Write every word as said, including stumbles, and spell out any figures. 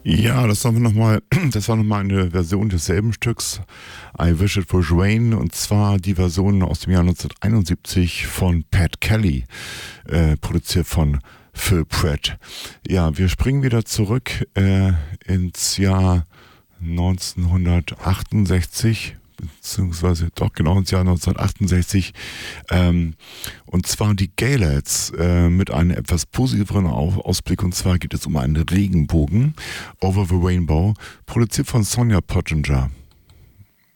Ja, das haben wir noch mal, das war nochmal eine Version desselben Stücks, I Wish It Was Rain, und zwar die Version aus dem Jahr neunzehnhunderteinundsiebzig von Pat Kelly, äh, produziert von Phil Pratt. Ja, wir springen wieder zurück äh, ins Jahr neunzehnhundertachtundsechzig, beziehungsweise doch genau ins Jahr neunzehnhundertachtundsechzig, ähm, und zwar die Gaylads äh, mit einem etwas positiveren Ausblick, und zwar geht es um einen Regenbogen, Over the Rainbow, produziert von Sonia Pottinger.